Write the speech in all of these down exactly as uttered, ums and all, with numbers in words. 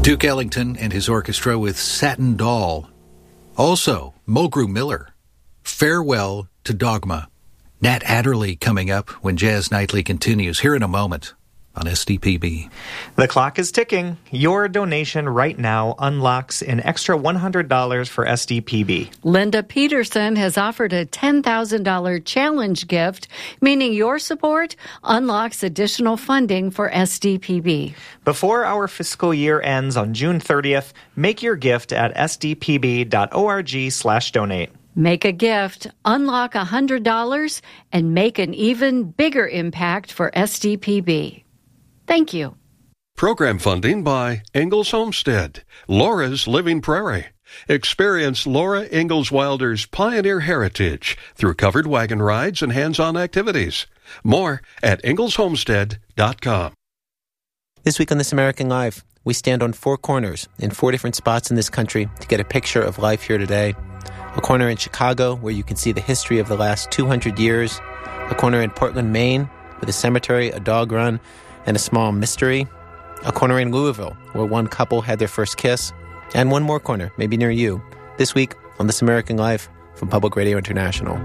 Duke Ellington and his orchestra with Satin Doll. Also, Mulgrew Miller, Farewell to Dogma. Nat Adderley coming up when Jazz Nightly continues here in a moment on S D P B. The clock is ticking. Your donation right now unlocks an extra one hundred dollars for S D P B. Linda Peterson has offered a ten thousand dollars challenge gift, meaning your support unlocks additional funding for S D P B. Before our fiscal year ends on June thirtieth, make your gift at sdpb.org slash donate. Make a gift, unlock one hundred dollars, and make an even bigger impact for S D P B. Thank you. Program funding by Ingalls Homestead, Laura's Living Prairie. Experience Laura Ingalls Wilder's pioneer heritage through covered wagon rides and hands-on activities. More at ingalls homestead dot com. This week on This American Life, we stand on four corners in four different spots in this country to get a picture of life here today. A corner in Chicago where you can see the history of the last two hundred years. A corner in Portland, Maine, with a cemetery, a dog run, and a small mystery. A corner in Louisville, where one couple had their first kiss. And one more corner, maybe near you, this week on This American Life from Public Radio International.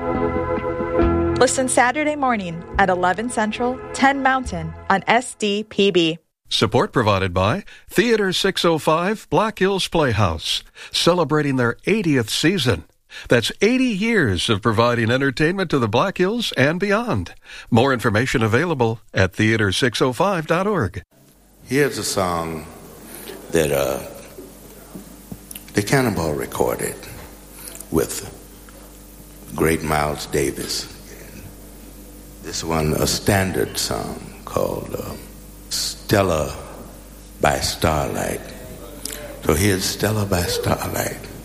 Listen Saturday morning at eleven Central, ten Mountain on S D P B. Support provided by Theater six oh five Black Hills Playhouse, celebrating their eightieth season. That's eighty years of providing entertainment to the Black Hills and beyond. More information available at theater six oh five dot org. Here's a song that uh, the Cannonball recorded with great Miles Davis. This one, a standard song called uh, Stella by Starlight. So here's Stella by Starlight.